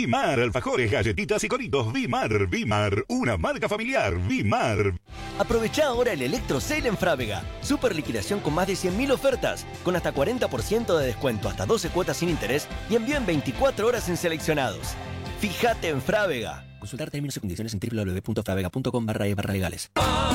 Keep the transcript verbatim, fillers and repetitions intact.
Vimar, alfajores, galletitas y coritos. Vimar, Vimar, una marca familiar. Vimar. Aprovecha ahora el Electro Sale en Frávega. Super liquidación con más de cien mil ofertas, con hasta cuarenta por ciento de descuento, hasta doce cuotas sin interés y envío en veinticuatro horas en seleccionados. Fíjate en Frávega. Consultar términos y condiciones en w w w punto fravega punto com barra e barra legales.